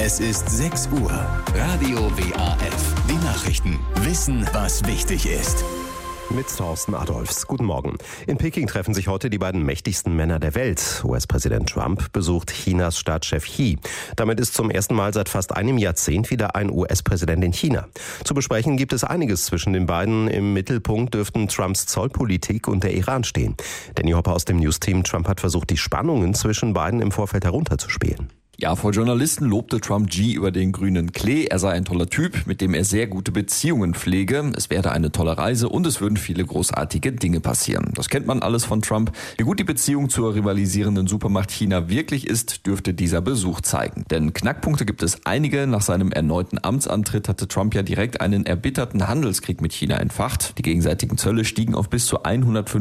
Es ist 6 Uhr. Radio WAF. Die Nachrichten. Wissen, was wichtig ist. Mit Thorsten Adolfs. Guten Morgen. In Peking treffen sich heute die beiden mächtigsten Männer der Welt. US-Präsident Trump besucht Chinas Staatschef Xi. Damit ist zum ersten Mal seit fast einem Jahrzehnt wieder ein US-Präsident in China. Zu besprechen gibt es einiges zwischen den beiden. Im Mittelpunkt dürften Trumps Zollpolitik und der Iran stehen. Danny Hopper aus dem News-Team. Trump hat versucht, die Spannungen zwischen beiden im Vorfeld herunterzuspielen. Ja, vor Journalisten lobte Trump Xi über den grünen Klee. Er sei ein toller Typ, mit dem er sehr gute Beziehungen pflege. Es werde eine tolle Reise und es würden viele großartige Dinge passieren. Das kennt man alles von Trump. Wie gut die Beziehung zur rivalisierenden Supermacht China wirklich ist, dürfte dieser Besuch zeigen. Denn Knackpunkte gibt es einige. Nach seinem erneuten Amtsantritt hatte Trump ja direkt einen erbitterten Handelskrieg mit China entfacht. Die gegenseitigen Zölle stiegen auf bis zu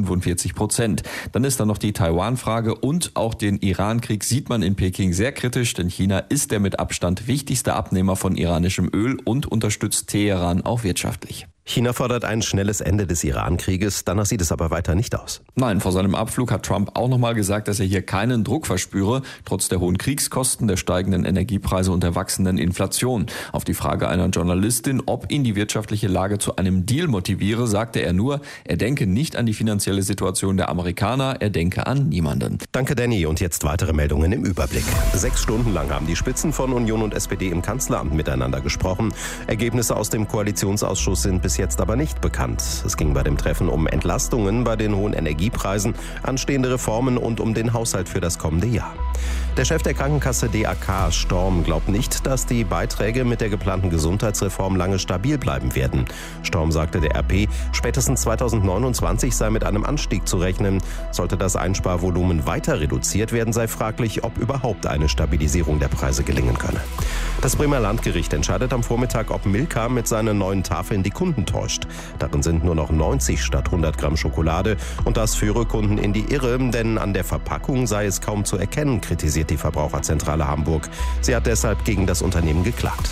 145%. Dann ist da noch die Taiwan-Frage und auch den Iran-Krieg sieht man in Peking sehr kritisch. Denn China ist der mit Abstand wichtigste Abnehmer von iranischem Öl und unterstützt Teheran auch wirtschaftlich. China fordert ein schnelles Ende des Iran-Krieges. Danach sieht es aber weiter nicht aus. Nein, vor seinem Abflug hat Trump auch nochmal gesagt, dass er hier keinen Druck verspüre, trotz der hohen Kriegskosten, der steigenden Energiepreise und der wachsenden Inflation. Auf die Frage einer Journalistin, ob ihn die wirtschaftliche Lage zu einem Deal motiviere, sagte er nur, er denke nicht an die finanzielle Situation der Amerikaner, er denke an niemanden. Danke, Danny. Und jetzt weitere Meldungen im Überblick. 6 Stunden lang haben die Spitzen von Union und SPD im Kanzleramt miteinander gesprochen. Ergebnisse aus dem Koalitionsausschuss sind bis jetzt aber nicht bekannt. Es ging bei dem Treffen um Entlastungen bei den hohen Energiepreisen, anstehende Reformen und um den Haushalt für das kommende Jahr. Der Chef der Krankenkasse DAK, Storm, glaubt nicht, dass die Beiträge mit der geplanten Gesundheitsreform lange stabil bleiben werden. Storm sagte der RP, spätestens 2029 sei mit einem Anstieg zu rechnen. Sollte das Einsparvolumen weiter reduziert werden, sei fraglich, ob überhaupt eine Stabilisierung der Preise gelingen könne. Das Bremer Landgericht entscheidet am Vormittag, ob Milka mit seinen neuen Tafeln die Kunden täuscht. Darin sind nur noch 90 statt 100 Gramm Schokolade und das führe Kunden in die Irre, denn an der Verpackung sei es kaum zu erkennen, kritisiert die Verbraucherzentrale Hamburg. Sie hat deshalb gegen das Unternehmen geklagt.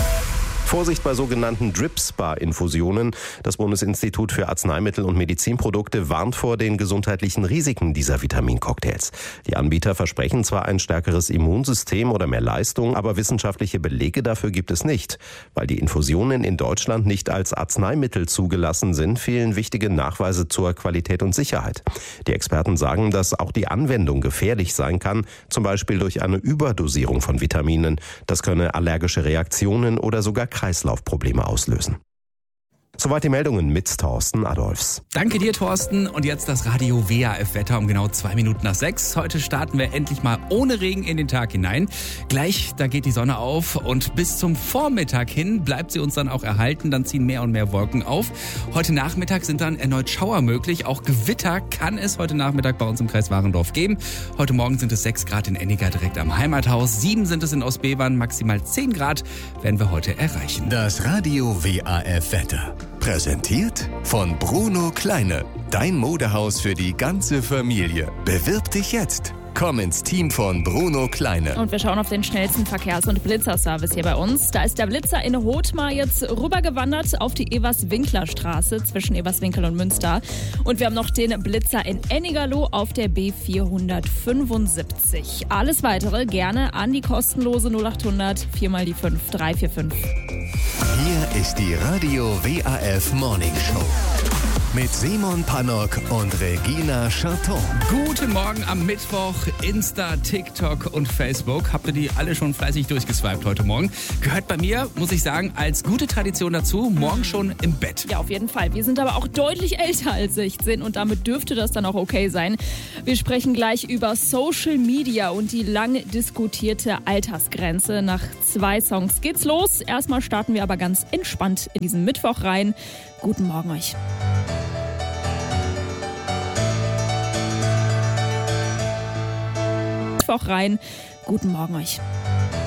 Vorsicht bei sogenannten Drip-Spa-Infusionen. Das Bundesinstitut für Arzneimittel und Medizinprodukte warnt vor den gesundheitlichen Risiken dieser Vitamincocktails. Die Anbieter versprechen zwar ein stärkeres Immunsystem oder mehr Leistung, aber wissenschaftliche Belege dafür gibt es nicht. Weil die Infusionen in Deutschland nicht als Arzneimittel zugelassen sind, fehlen wichtige Nachweise zur Qualität und Sicherheit. Die Experten sagen, dass auch die Anwendung gefährlich sein kann, zum Beispiel durch eine Überdosierung von Vitaminen. Das könne allergische Reaktionen oder sogar Kreislaufprobleme auslösen. Soweit die Meldungen mit Thorsten Adolfs. Danke dir, Thorsten. Und jetzt das Radio WAF-Wetter um genau 2 Minuten nach 6. Heute starten wir endlich mal ohne Regen in den Tag hinein. Gleich, da geht die Sonne auf und bis zum Vormittag hin bleibt sie uns dann auch erhalten. Dann ziehen mehr und mehr Wolken auf. Heute Nachmittag sind dann erneut Schauer möglich. Auch Gewitter kann es heute Nachmittag bei uns im Kreis Warendorf geben. Heute Morgen sind es 6 Grad in Enniger direkt am Heimathaus. 7 sind es in Ostbevern. Maximal 10 Grad werden wir heute erreichen. Das Radio WAF-Wetter. Präsentiert von Bruno Kleine. Dein Modehaus für die ganze Familie. Bewirb dich jetzt. Komm ins Team von Bruno Kleine. Und wir schauen auf den schnellsten Verkehrs- und Blitzerservice hier bei uns. Da ist der Blitzer in Hothmar jetzt rübergewandert auf die Evers-Winkler-Straße zwischen Everswinkel und Münster. Und wir haben noch den Blitzer in Ennigerloh auf der B475. Alles Weitere gerne an die kostenlose 0800 4 mal die 5 345. Hier ist die Radio WAF Morning Show. Mit Simon Pannock und Regina Charton. Guten Morgen am Mittwoch. Insta, TikTok und Facebook. Habt ihr die alle schon fleißig durchgeswiped heute Morgen? Gehört bei mir, muss ich sagen, als gute Tradition dazu, morgen schon im Bett. Ja, auf jeden Fall. Wir sind aber auch deutlich älter als 16 und damit dürfte das dann auch okay sein. Wir sprechen gleich über Social Media und die lang diskutierte Altersgrenze. Nach 2 Songs geht's los. Erstmal starten wir aber ganz entspannt in diesen Mittwoch rein. Guten Morgen euch. Guten Morgen euch.